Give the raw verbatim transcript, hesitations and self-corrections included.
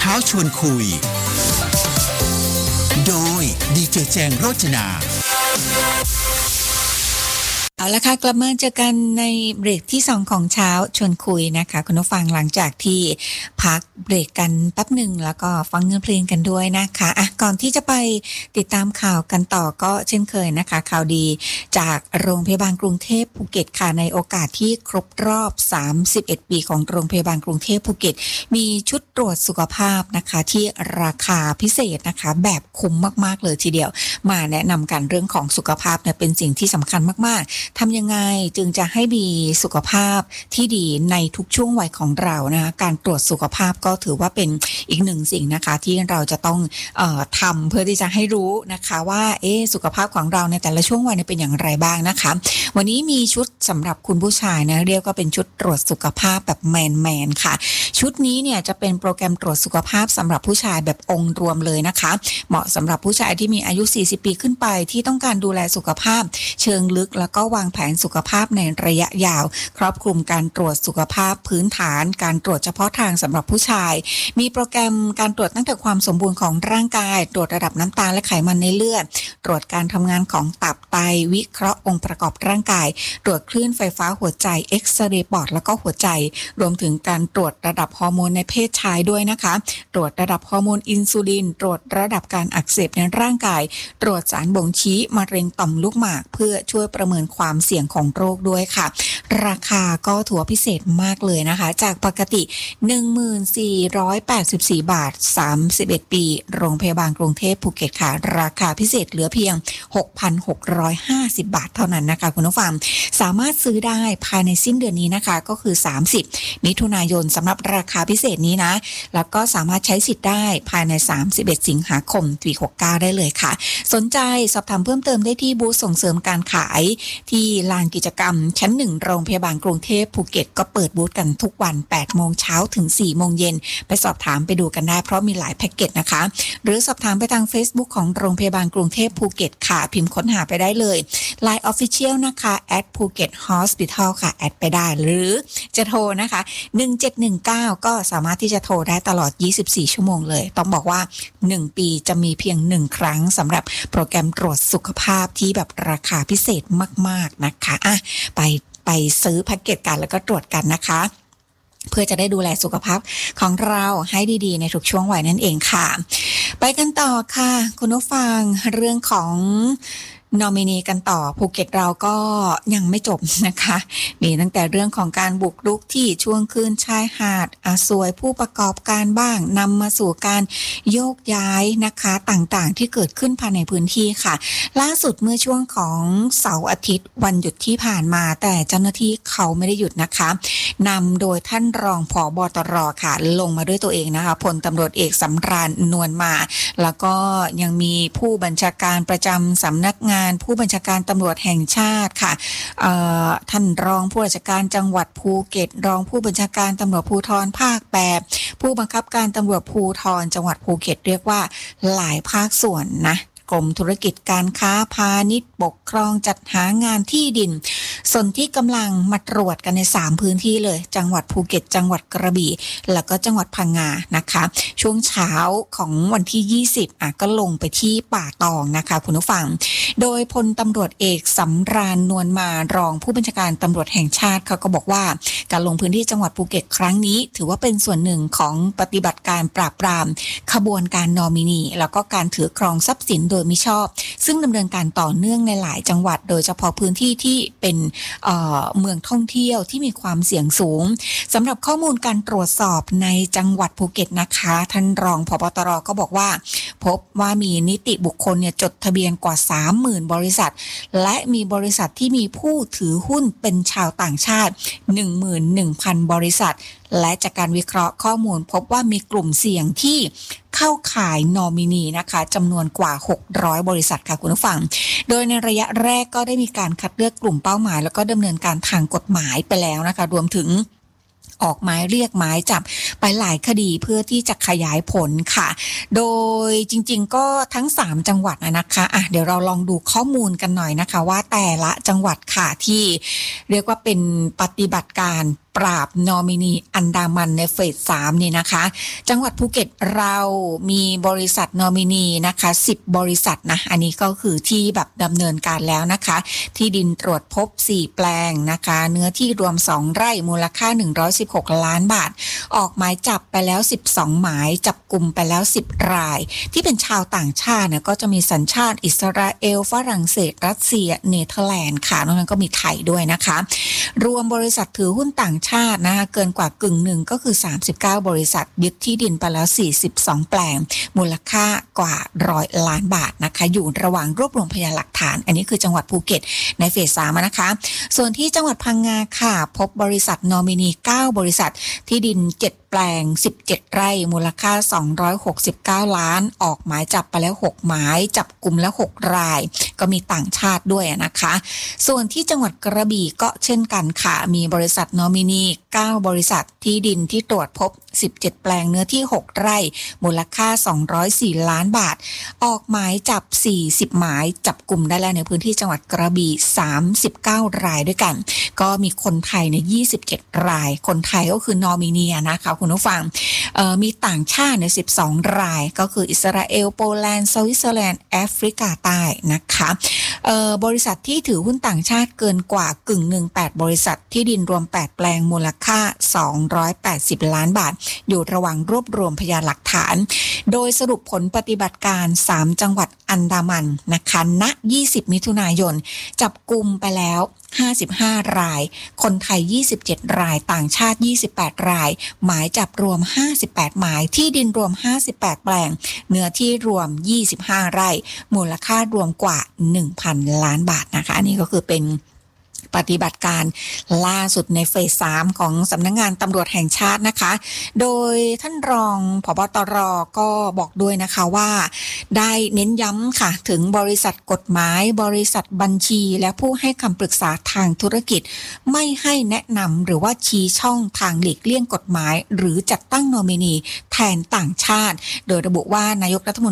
ช้าชวนคุยโดยดีเจแจงโรจนาเอาละค่ะกลับมาเจอกันในเบรกที่สองของเช้าชวนคุยนะคะคุณผู้ฟังหลังจากที่พักเบรกกันแป๊บหนึ่งแล้วก็ฟังเนื้อเพลงกันด้วยนะคะอ่ะก่อนที่จะไปติดตามข่าวกันต่อก็เช่นเคยนะคะข่าวดีจากโรงพยาบาลกรุงเทพภูเก็ตค่ะในโอกาสที่ครบรอบสามสิบเอ็ดปีของโรงพยาบาลกรุงเทพภูเก็ตมีชุดตรวจสุขภาพนะคะที่ราคาพิเศษนะคะแบบคุ้มมากๆเลยทีเดียวมาแนะนำกันเรื่องของสุขภาพเนี่ยเป็นสิ่งที่สำคัญมากๆทำยังไงจึงจะให้มีสุขภาพที่ดีในทุกช่วงวัยของเรานะคะการตรวจสุขภาพก็ถือว่าเป็นอีกหนึ่งสิ่งนะคะที่เราจะต้องเอ่อทำเพื่อที่จะให้รู้นะคะว่าเอ๊ะสุขภาพของเราในแต่ละช่วงวัยเป็นอย่างไรบ้างนะคะวันนี้มีชุดสำหรับคุณผู้ชายนะเรียกว่าเป็นชุดตรวจสุขภาพแบบแมนแมนค่ะชุดนี้เนี่ยจะเป็นโปรแกรมตรวจสุขภาพสำหรับผู้ชายแบบองค์รวมเลยนะคะเหมาะสำหรับผู้ชายที่มีอายุสี่สิบปีขึ้นไปที่ต้องการดูแลสุขภาพเชิงลึกแล้วก็วางแผนสุขภาพในระยะยาวครอบคลุมการตรวจสุขภาพพื้นฐานการตรวจเฉพาะทางสำหรับผู้ชายมีโปรแกรมการตรวจตั้งแต่ความสมบูรณ์ของร่างกายตรวจระดับน้ำตาลและไขมันในเลือดตรวจการทำงานของตับไตวิเคราะห์องค์ประกอบร่างกายตรวจคลื่นไฟฟ้าหัวใจเอ็กซเรย์ปอดแล้วก็หัวใจรวมถึงการตรวจระดับฮอร์โมนในเพศชายด้วยนะคะตรวจระดับฮอร์โมนอินซูลินตรวจระดับการอักเสบในร่างกายตรวจสารบ่งชี้มะเร็งต่อมลูกหมากเพื่อช่วยประเมินความเสี่ยงของโรคด้วยค่ะราคาก็ถือว่าพิเศษมากเลยนะคะจากปกติ หนึ่งพันสี่ร้อยแปดสิบสี่ บาทสามสิบเอ็ดปีโรงพยาบาลกรุงเทพภูเก็ตค่ะราคาพิเศษเหลือเพียง หกพันหกร้อยห้าสิบ บาทเท่านั้นนะคะคุณผู้ฟังสามารถซื้อได้ภายในสิ้นเดือนนี้นะคะก็คือสามสิบมิถุนายนสำหรับราคาพิเศษนี้นะแล้วก็สามารถใช้สิทธิ์ได้ภายในสามสิบเอ็ดสิงหาคมปีหกสิบเก้าได้เลยค่ะสนใจสอบถามเพิ่มเติมได้ที่บูธส่งเสริมการขายที่ลานกิจกรรมชั้นหนึ่งโรงพยาบาลกรุงเทพภูเก็ตก็เปิดบูธกันทุกวันแปดโมงเช้าถึงสี่โมงเย็นไปสอบถามไปดูกันได้เพราะมีหลายแพ็กเกจนะคะหรือสอบถามไปทาง Facebook ของโรงพยาบาลกรุงเทพภูเก็ตค่ะพิมพ์ค้นหาไปได้เลย ไลน์ Official นะคะ แอท ภูเก็ต ฮอสพิทัล ค่ะแอดไปได้หรือจะโทรนะคะหนึ่งเจ็ดหนึ่งเก้าก็สามารถที่จะโทรได้ตลอดยี่สิบสี่ชั่วโมงเลยต้องบอกว่าหนึ่งปีจะมีเพียงหนึ่งครั้งสำหรับโปรแกรมตรวจสุขภาพที่แบบราคาพิเศษมากๆนะคะอ่ะไปไปซื้อแพ็กเกจกันแล้วก็ตรวจกันนะคะเพื่อจะได้ดูแลสุขภาพของเราให้ดีๆในทุกช่วงวัยนั่นเองค่ะไปกันต่อค่ะคุณผู้ฟังเรื่องของนอมินีกันต่อภูเก็ตเราก็ยังไม่จบนะคะมีตั้งแต่เรื่องของการบุกรุกที่ช่วงคืนชายหาดอาซวยผู้ประกอบการบ้างนำมาสู่การโยกย้ายนะคะต่างๆที่เกิดขึ้นภายในพื้นที่ค่ะล่าสุดเมื่อช่วงของเสาร์อาทิตย์วันหยุดที่ผ่านมาแต่เจ้าหน้าที่เขาไม่ได้หยุดนะคะนำโดยท่านรองผบตรค่ะลงมาด้วยตัวเองนะคะพลตำรวจเอกสำราญนวลมาแล้วก็ยังมีผู้บัญชาการประจำสำนักงานผู้บัญชาการตำรวจแห่งชาติค่ะท่านรองผู้ราชการจังหวัดภูเก็ตรองผู้บัญชาการตำรวจภูธรภาคแปดผู้บังคับการตำรวจภูธรจังหวัดภูเก็ตเรียกว่าหลายภาคส่วนนะกรมธุรกิจการค้าพาณิชย์ปกครองจัดหางานที่ดินส่วนที่กำลังมาตรวจกันในสามพื้นที่เลยจังหวัดภูเก็ตจังหวัดกระบี่แล้วก็จังหวัดพังงานะคะช่วงเช้าของวันที่ยี่สิบอ่ะก็ลงไปที่ป่าตองนะคะคุณผู้ฟังโดยพลตำรวจเอกสำราญนวลมารองผู้บัญชาการตำรวจแห่งชาติเขาก็บอกว่าการลงพื้นที่จังหวัดภูเก็ตครั้งนี้ถือว่าเป็นส่วนหนึ่งของปฏิบัติการปราบปรามขบวนการนอมินีแล้วก็การถือครองทรัพย์สินโดยมิชอบซึ่งดำเนินการต่อเนื่องในหลายจังหวัดโดยเฉพาะพื้นที่ที่เป็นเอ่อเมืองท่องเที่ยวที่มีความเสี่ยงสูงสำหรับข้อมูลการตรวจสอบในจังหวัดภูเก็ตนะคะท่านรองผบตรก็บอกว่าพบว่ามีนิติบุคคลเนี่ยจดทะเบียนกว่า สามหมื่น บริษัทและมีบริษัทที่มีผู้ถือหุ้นเป็นชาวต่างชาติ หนึ่งหมื่นหนึ่งพัน บริษัทและจากการวิเคราะห์ข้อมูลพบว่ามีกลุ่มเสี่ยงที่เข้าข่ายนอมินีนะคะจำนวนกว่าหกร้อยบริษัทค่ะคุณผู้ฟังโดยในระยะแรกก็ได้มีการคัดเลือกกลุ่มเป้าหมายแล้วก็ดำเนินการทางกฎหมายไปแล้วนะคะรวมถึงออกหมายเรียกหมายจับไปหลายคดีเพื่อที่จะขยายผลค่ะโดยจริงๆก็ทั้งสามจังหวัดนะคะอ่ะเดี๋ยวเราลองดูข้อมูลกันหน่อยนะคะว่าแต่ละจังหวัดค่ะที่เรียกว่าเป็นปฏิบัติการปราบนอมินีอันดามันในเฟสสามนี่นะคะจังหวัดภูเก็ตเรามีบริษัทนอมินีนะคะสิบบริษัทนะอันนี้ก็คือที่แบบดำเนินการแล้วนะคะที่ดินตรวจพบสี่แปลงนะคะเนื้อที่รวมสองไร่มูลค่าหนึ่งร้อยสิบหกล้านบาทออกหมายจับไปแล้วสิบสองหมายจับกลุ่มไปแล้วสิบรายที่เป็นชาวต่างชาติเนี่ยก็จะมีสัญชาติอิสราเอลฝรั่งเศสรัสเซียเนเธอร์แลนด์ค่ะนอกนั้นก็มีไทยด้วยนะคะรวมบริษัทถือหุ้นต่างชาตินะคะเกินกว่ากึ่งหนึ่งก็คือสามสิบเก้าบริษัทยึดที่ดินไปแล้วสี่สิบสองแปลงมูลค่ากว่าร้อยล้านบาทนะคะอยู่ระหว่างรวบรวมพยานหลักฐานอันนี้คือจังหวัดภูเก็ตในเฟสสามนะคะส่วนที่จังหวัดพังงาค่ะพบบริษัทนอมินีเก้าบริษัทที่ดินเจ็ดแปลงสิบเจ็ดไร่มูลค่าสองร้อยหกสิบเก้าล้านออกหมายจับไปแล้วหกหมายจับกลุ่มแล้วหกรายก็มีต่างชาติด้วยนะคะส่วนที่จังหวัดกระบี่ก็เช่นกันค่ะมีบริษัทนอมินีเก้าบริษัทที่ดินที่ตรวจพบสิบเจ็ดแปลงเนื้อที่หกไร่มูลค่าสองร้อยสี่ล้านบาทออกหมายจับสี่สิบหมายจับกลุ่มได้แล้วในพื้นที่จังหวัดกระบี่สามสิบเก้ารายด้วยกันก็มีคนไทยเนี่ยยี่สิบเจ็ดรายคนไทยก็คือนอมินีนะคะคุณผู้ฟังมีต่างชาติในสิบสองรายก็คืออิสราเอลโปแลนด์สวิตเซอร์แลนด์แอฟริกาใต้นะคะบริษัทที่ถือหุ้นต่างชาติเกินกว่ากึ่งหนึ่งแปดบริษัทที่ดินรวมแปดแปลงมูลค่าสองร้อยแปดสิบล้านบาทอยู่ระหว่างรวบรวมพยานหลักฐานโดยสรุปผลปฏิบัติการสามจังหวัดอันดามันนะคะณยี่สิบมิถุนายนจับกุมไปแล้วห้าสิบห้ารายคนไทยยี่สิบเจ็ดรายต่างชาติยี่สิบแปดรายหมายจับรวมห้าสิบแปดหมายที่ดินรวมห้าสิบแปดแปลงเนื้อที่รวมยี่สิบห้าไร่มูลค่ารวมกว่า หนึ่งพันล้านบาทนะคะอันนี้ก็คือเป็นปฏิบัติการล่าสุดในเฟสสามของสำนักงานตำรวจแห่งชาตินะคะโดยท่านรองผบตรก็บอกด้วยนะคะว่าได้เน้นย้ำค่ะถึงบริษัทกฎหมายบริษัทบัญชีและผู้ให้คำปรึกษาทางธุรกิจไม่ให้แนะนำหรือว่าชี้ช่องทางหลีกเลี่ยงกฎหมายหรือจัดตั้งนอมินีแทนต่างชาติโดยระบุว่านายกรัฐมนตรี